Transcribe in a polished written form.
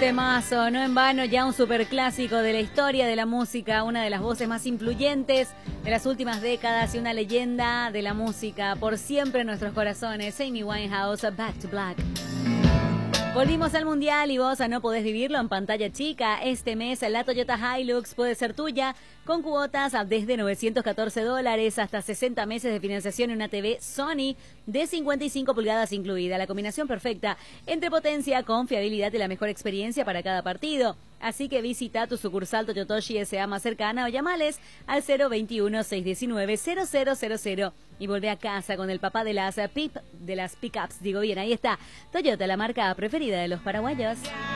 temazo, no en vano, ya un superclásico de la historia de la música, una de las voces más influyentes de las últimas décadas y una leyenda de la música por siempre en nuestros corazones. Amy Winehouse, Back to Black. Volvimos al Mundial y vos no podés vivirlo en pantalla chica. Este mes la Toyota Hilux puede ser tuya con cuotas desde $914 hasta 60 meses de financiación en una TV Sony de 55 pulgadas incluida. La combinación perfecta entre potencia, confiabilidad y la mejor experiencia para cada partido. Así que visita tu sucursal Toyotoshi S.A. más cercana o llamales al 021-619-0000 y volvé a casa con el papá de las pickups. Digo bien, ahí está. Toyota, la marca preferida de los paraguayos.